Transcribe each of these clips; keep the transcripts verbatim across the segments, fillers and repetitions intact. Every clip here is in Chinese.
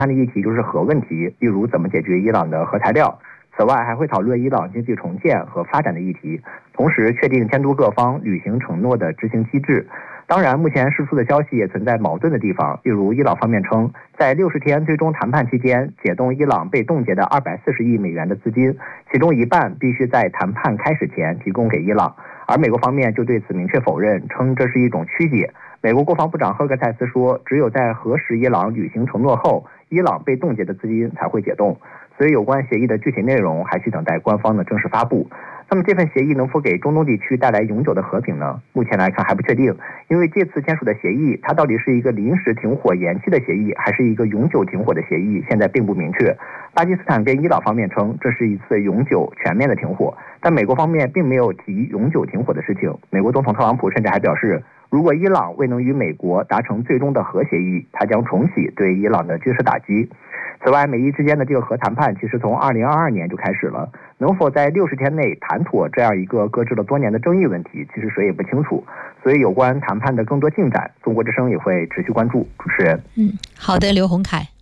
谈的议题就是核问题，例如怎么解决伊朗的核材料。此外，还会讨论伊朗经济重建和发展的议题，同时确定监督各方履行承诺的执行机制。当然，目前释出的消息也存在矛盾的地方，例如伊朗方面称，在六十天最终谈判期间，解冻伊朗被冻结的二百四十亿美元的资金，其中一半必须在谈判开始前提供给伊朗，而美国方面就对此明确否认，称这是一种曲解。美国国防部长赫格泰斯说，只有在核实伊朗履行承诺后，伊朗被冻结的资金才会解冻，所以有关协议的具体内容还需等待官方的正式发布。那么这份协议能否给中东地区带来永久的和平呢？目前来看还不确定，因为这次签署的协议，它到底是一个临时停火延期的协议，还是一个永久停火的协议，现在并不明确。巴基斯坦跟伊朗方面称这是一次永久全面的停火，但美国方面并没有提永久停火的事情。美国总统特朗普甚至还表示，如果伊朗未能与美国达成最终的核协议，他将重启对伊朗的军事打击。此外，美伊之间的这个核谈判其实从二零二二年就开始了，能否在六十天内谈妥这样一个搁置了多年的争议问题，其实谁也不清楚。所以有关谈判的更多进展，中国之声也会持续关注。主持人， 嗯，好的，刘洪凯。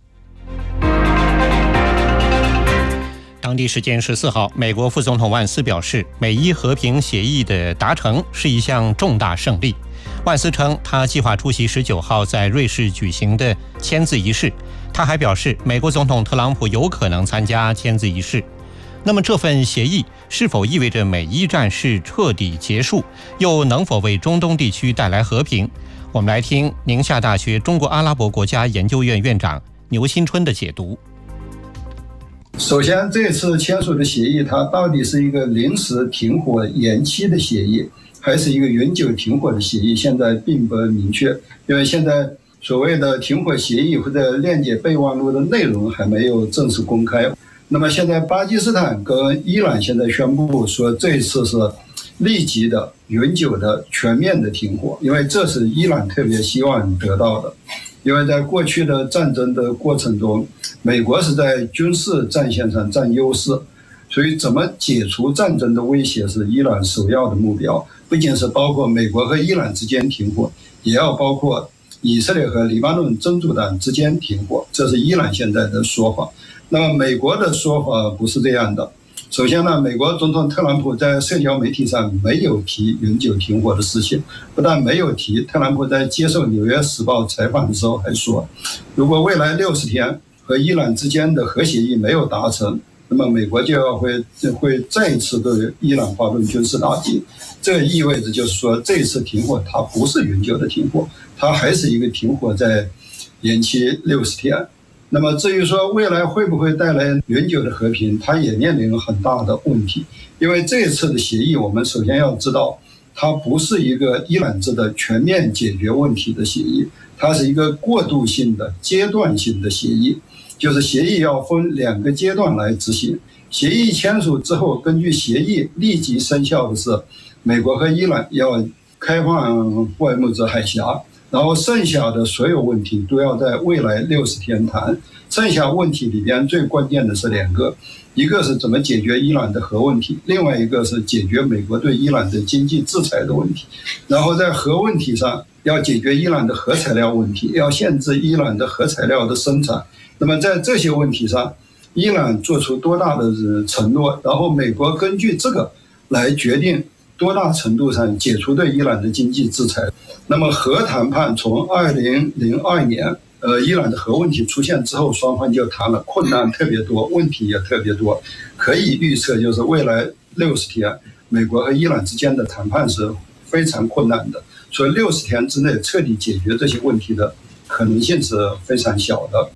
当地时间十四号，美国副总统万斯表示，美伊和平协议的达成是一项重大胜利。万斯称，他计划出席十九号在瑞士举行的签字仪式。他还表示，美国总统特朗普有可能参加签字仪式。那么这份协议是否意味着美伊战事彻底结束，又能否为中东地区带来和平？我们来听宁夏大学中国阿拉伯国家研究院院长牛新春的解读。 首先，这次签署的协议，它到底是一个临时停火延期的协议，还是一个永久停火的协议，现在并不明确。因为现在所谓的停火协议或者链接备忘录的内容还没有正式公开。那么现在巴基斯坦跟伊朗现在宣布说，这一次是立即的、永久的、全面的停火，因为这是伊朗特别希望得到的。因为在过去的战争的过程中，美国是在军事战线上占优势，所以怎么解除战争的威胁是伊朗首要的目标，不仅是包括美国和伊朗之间停火，也要包括以色列和黎巴嫩真主党之间停火，这是伊朗现在的说法。那么美国的说法不是这样的。首先呢，美国总统特朗普在社交媒体上没有提永久停火的事情，不但没有提，特朗普在接受《纽约时报》采访的时候还说，如果未来六十天和伊朗之间的核协议没有达成，那么美国就要会会再次对伊朗发动军事打击。这意味着就是说，这次停火它不是永久的停火，它还是一个停火在延期六十天。那么至于说未来会不会带来永久的和平，它也面临很大的问题。因为这次的协议，我们首先要知道，它不是一个伊朗制的全面解决问题的协议，它是一个过渡性的、阶段性的协议，就是协议要分两个阶段来执行。协议签署之后，根据协议立即生效的是，美国和伊朗要开放霍尔木兹海峡，然后剩下的所有问题都要在未来六十天谈。剩下问题里边最关键的是两个，一个是怎么解决伊朗的核问题，另外一个是解决美国对伊朗的经济制裁的问题。然后在核问题上要解决伊朗的核材料问题，要限制伊朗的核材料的生产。那么在这些问题上，伊朗做出多大的承诺，然后美国根据这个来决定多大程度上解除对伊朗的经济制裁。那么核谈判从二零零二年呃，伊朗的核问题出现之后，双方就谈了，困难特别多，问题也特别多。可以预测，就是未来六十天，美国和伊朗之间的谈判是非常困难的。所以六十天之内彻底解决这些问题的可能性是非常小的。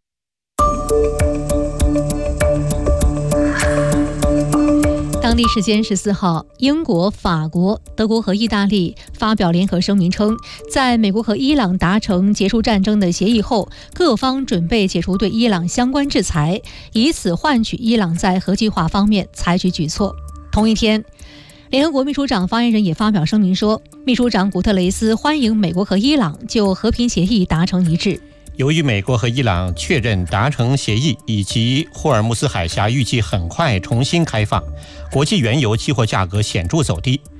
当地时间十四号，英国、法国、德国和意大利发表联合声明称，在美国和伊朗达成结束战争的协议后，各方准备解除对伊朗相关制裁，以此换取伊朗在核计划方面采取举措。同一天，联合国秘书长发言人也发表声明说，秘书长古特雷斯欢迎美国和伊朗就和平协议达成一致。 由于美国和伊朗确认达成协议，以及霍尔木斯海峡预计很快重新开放，国际原油期货价格显著走低。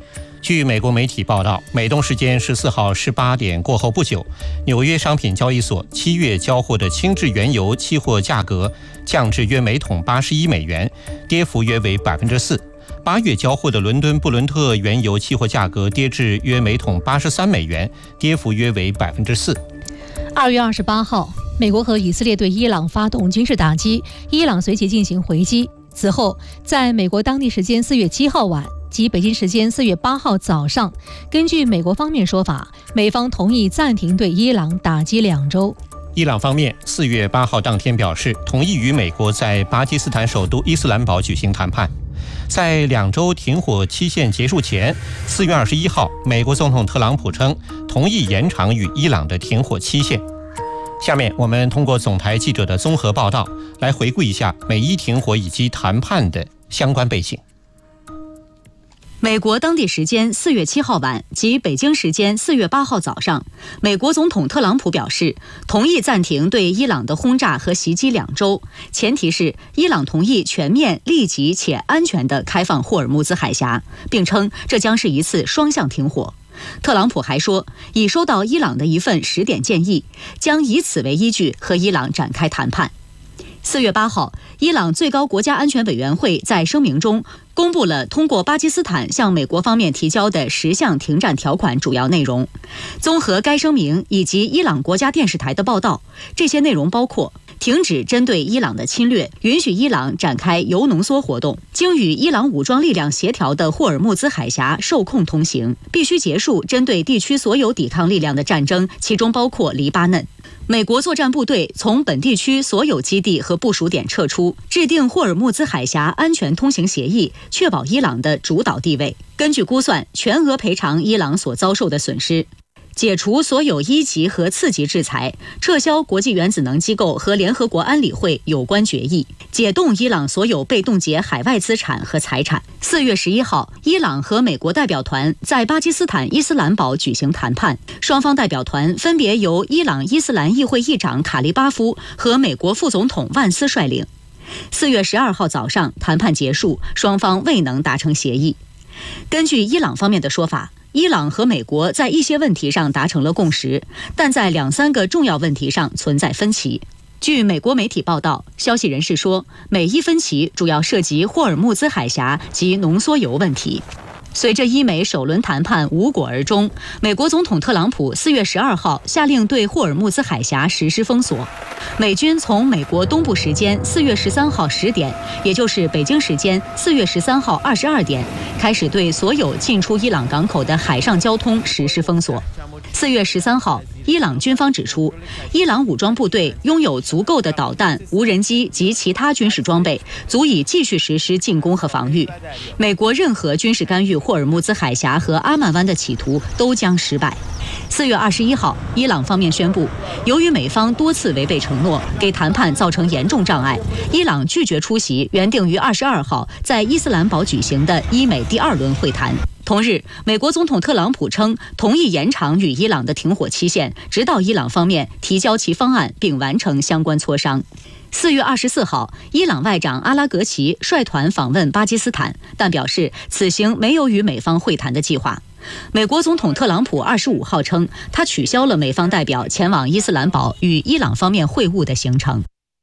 据美国媒体报道，美东时间十四号十八点过后不久，纽约商品交易所七月交货的轻质原油期货价格降至约每桶八十一美元，跌幅约为百分之四。八月交货的伦敦布伦特原油期货价格跌至约每桶八十三美元，跌幅约为百分之四。 二月二十八号，美国和以色列对伊朗发动军事打击，伊朗随即进行回击。此后，在美国当地时间四月七号晚及北京时间四月八号早上，根据美国方面说法，美方同意暂停对伊朗打击两周。 伊朗方面四月八号当天表示，同意与美国在巴基斯坦首都伊斯兰堡举行谈判。在两周停火期限结束前，四月二十一号，美国总统特朗普称同意延长与伊朗的停火期限。下面我们通过总台记者的综合报道，来回顾一下美伊停火以及谈判的相关背景。 美国当地时间四月七号晚及北京时间四月八号早上，美国总统特朗普表示，同意暂停对伊朗的轰炸和袭击两周，前提是伊朗同意全面、立即且安全地开放霍尔木兹海峡，并称这将是一次双向停火。特朗普还说，已收到伊朗的一份十点建议，将以此为依据和伊朗展开谈判。四月八号，伊朗最高国家安全委员会在声明中公布了通过巴基斯坦向美国方面提交的十项停战条款主要内容。综合该声明以及伊朗国家电视台的报道，这些内容包括停止针对伊朗的侵略，允许伊朗展开铀浓缩活动，经与伊朗武装力量协调的霍尔木兹海峡受控通行，必须结束针对地区所有抵抗力量的战争，其中包括黎巴嫩。美国作战部队从本地区所有基地和部署点撤出，制定霍尔木兹海峡安全通行协议，确保伊朗的主导地位。根据估算，全额赔偿伊朗所遭受的损失。解除所有一级和次级制裁，撤销国际原子能机构和联合国安理会有关决议，解冻伊朗所有被冻结海外资产和财产。四月十一号，伊朗和美国代表团在巴基斯坦伊斯兰堡举行谈判，双方代表团分别由伊朗伊斯兰议会议长卡利巴夫和美国副总统万斯率领。四月十二号早上，谈判结束，双方未能达成协议。根据伊朗方面的说法，伊朗和美国在一些问题上达成了共识，但在两三个重要问题上存在分歧。据美国媒体报道，消息人士说，美伊分歧主要涉及霍尔木兹海峡及浓缩铀问题。随着伊美首轮谈判无果而终，美国总统特朗普四月十二号下令对霍尔木兹海峡实施封锁。美军从美国东部时间四月十三号十点，也就是北京时间四月十三号二十二点，开始对所有进出伊朗港口的海上交通实施封锁。四月十三号，伊朗军方指出，伊朗武装部队拥有足够的导弹、无人机及其他军事装备，足以继续实施进攻和防御。美国任何军事干预霍尔木兹海峡和阿曼湾的企图都将失败。四月二十一号，伊朗方面宣布，由于美方多次违背承诺，给谈判造成严重障碍，伊朗拒绝出席原定于二十二号在伊斯兰堡举行的伊美第二轮会谈。同日，美国总统特朗普称同意延长与伊朗的停火期限，直到伊朗方面提交其方案并完成相关磋商。四月二十四号，伊朗外长阿拉格齐率团访问巴基斯坦，但表示此行没有与美方会谈的计划。美国总统特朗普二十五号称，他取消了美方代表前往伊斯兰堡与伊朗方面会晤的行程。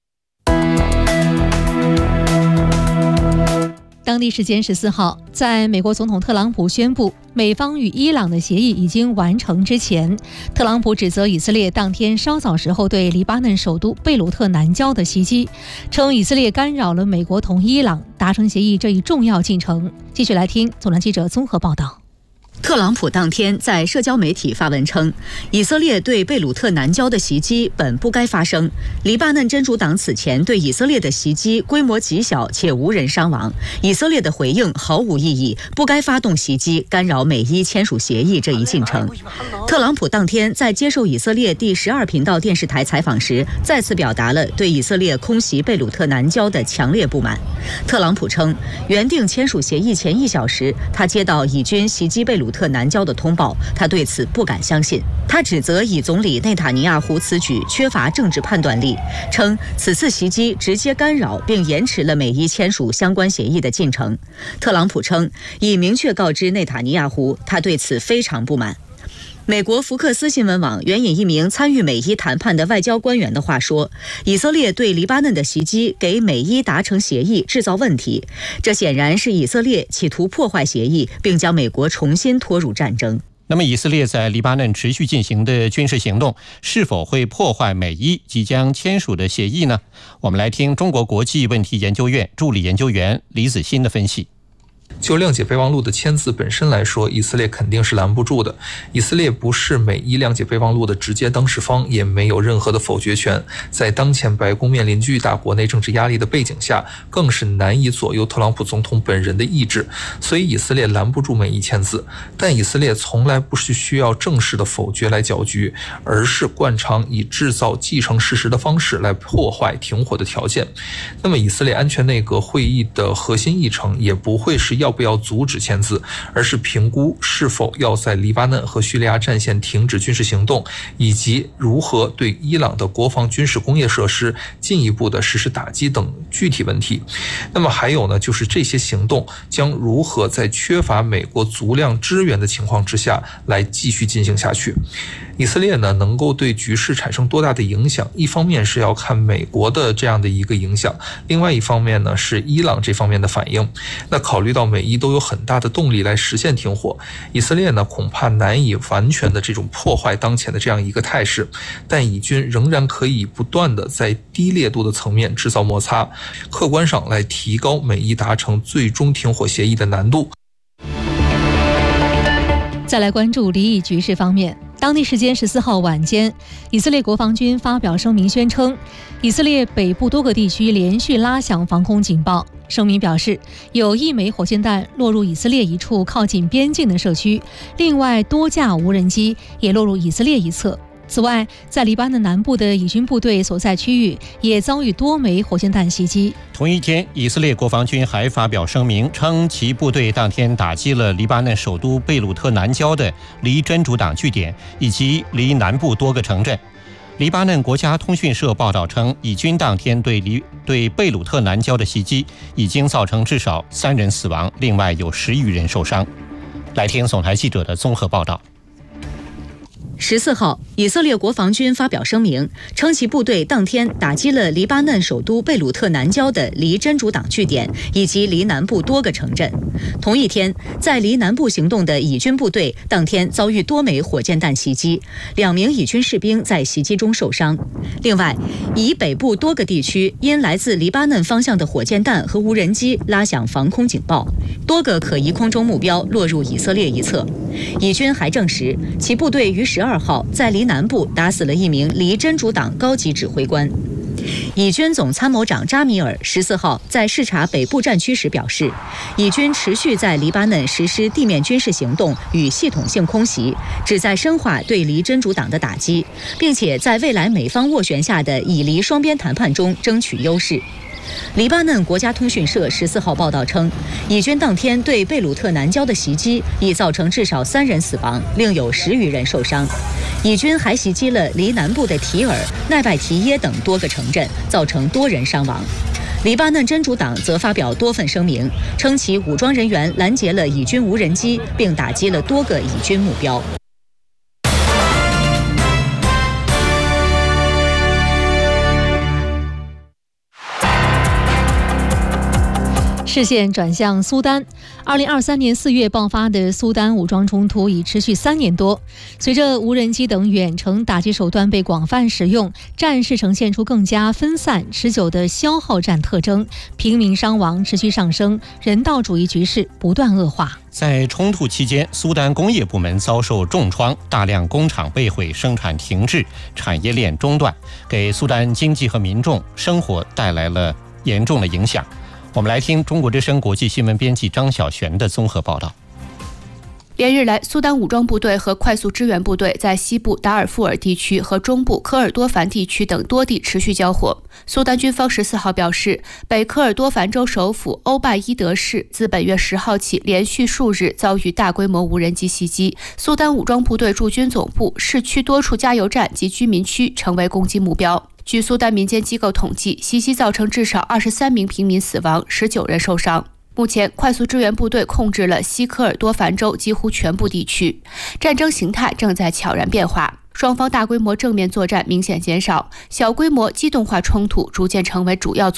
当地时间十四号，在美国总统特朗普宣布美方与伊朗的协议已经完成之前，特朗普指责以色列当天稍早时候对黎巴嫩首都贝鲁特南郊的袭击，称以色列干扰了美国同伊朗达成协议这一重要进程。继续来听总台记者综合报道。 特朗普当天在社交媒体发文称，以色列对贝鲁特南郊的袭击本不该发生。黎巴嫩真主党此前对以色列的袭击规模极小且无人伤亡，以色列的回应毫无意义，不该发动袭击，干扰美伊签署协议这一进程。特朗普当天在接受以色列第十二频道电视台采访时，再次表达了对以色列空袭贝鲁特南郊的强烈不满。 特朗普称，原定签署协议前一小时，他接到以军袭击贝鲁特南郊的通报，他对此不敢相信。他指责以总理内塔尼亚胡此举缺乏政治判断力，称此次袭击直接干扰并延迟了美伊签署相关协议的进程。特朗普称，已明确告知内塔尼亚胡，他对此非常不满。美国福克斯新闻网援引一名参与美伊谈判的外交官员的话说，以色列对黎巴嫩的袭击给美伊达成协议制造问题，这显然是以色列企图破坏协议，并将美国重新拖入战争。 那么以色列在黎巴嫩持续进行的军事行动是否会破坏美伊即将签署的协议呢？我们来听中国国际问题研究院助理研究员李子欣的分析。 就谅解备忘录的签字本身来说，以色列肯定是拦不住的。以色列不是美伊谅解备忘录的直接当事方，也没有任何的否决权。在当前白宫面临巨大国内政治压力的背景下，更是难以左右特朗普总统本人的意志，所以以色列拦不住美伊签字。但以色列从来不是需要正式的否决来搅局，而是惯常以制造既成事实的方式来破坏停火的条件。那么以色列安全内阁会议的核心议程也不会是要不要阻止签字，而是评估是否要在黎巴嫩和叙利亚战线停止军事行动，以及如何对伊朗的国防军事工业设施进一步的实施打击等具体问题。那么还有呢，就是这些行动将如何在缺乏美国足量支援的情况之下来继续进行下去。以色列呢能够对局势产生多大的影响，一方面是要看美国的这样的一个影响，另外一方面呢是伊朗这方面的反应。那考虑到美伊都有很大的动力来实现停火，以色列呢恐怕难以完全的这种破坏当前的这样一个态势，但以军仍然可以不断的在低烈度的层面制造摩擦，客观上来提高美伊达成最终停火协议的难度。 再来关注离异局势方面，当地时间十四号晚间，以色列国防军发表声明宣称，以色列北部多个地区连续拉响防空警报。声明表示，有一枚火箭弹落入以色列一处靠近边境的社区，另外多架无人机也落入以色列一侧。此外，在黎巴嫩南部的以军部队所在区域也遭遇多枚火箭弹袭击。 同一天，以色列国防军还发表声明称，其部队当天打击了黎巴嫩首都贝鲁特南郊的离真主党据点以及离南部多个城镇。黎巴嫩国家通讯社报道称，以军当天对黎对贝鲁特南郊的袭击已经造成至少三人死亡，另外有十余人受伤。来听总台记者的综合报道。 十四号，以色列国防军发表声明称，其部队当天打击了黎巴嫩首都贝鲁特南郊的离真主党据点以及离南部多个城镇。同一天，在离南部行动的以军部队当天遭遇多枚火箭弹袭击，两名以军士兵在袭击中受伤。另外，以北部多个地区因来自黎巴嫩方向的火箭弹和无人机拉响防空警报，多个可疑空中目标落入以色列一侧。以军还证实，其部队于十二号在离南部打死了一名离真主党高级指挥官。以军总参谋长扎米尔十四号在视察北部战区时表示，以军持续在黎巴嫩实施地面军事行动与系统性空袭，旨在深化对离真主党的打击，并且在未来美方斡旋下的以黎双边谈判中争取优势。黎巴嫩国家通讯社十四号报道称，以军当天对贝鲁特南郊的袭击已造成至少三人死亡，另有十余人受伤。以军还袭击了离南部的提尔、奈拜提耶等多个城镇，造成多人伤亡。黎巴嫩真主党则发表多份声明，称其武装人员拦截了以军无人机，并打击了多个以军目标。 视线转向苏丹。二零二三年四月爆发的苏丹武装冲突已持续三年多，随着无人机等远程打击手段被广泛使用，战事呈现出更加分散、持久的消耗战特征，平民伤亡持续上升，人道主义局势不断恶化。 在冲突期间，苏丹工业部门遭受重创，大量工厂被毁，生产停滞，产业链中断，给苏丹经济和民众生活带来了严重的影响。我们来听中国之声国际新闻编辑张晓璇的综合报道。 连日来，苏丹武装部队和快速支援部队在西部达尔富尔地区和中部科尔多凡地区等多地持续交火。苏丹军方十四号表示，北科尔多凡州首府欧拜伊德市自本月十号起连续数日遭遇大规模无人机袭击，苏丹武装部队驻军总部、市区多处加油站及居民区成为攻击目标。据苏丹民间机构统计，袭击造成至少二十三名平民死亡，十九人受伤。目前，快速支援部队控制了西科尔多凡州几乎全部地区，战争形态正在悄然变化。双方大规模正面作战明显减少，小规模机动化冲突逐渐成为主要作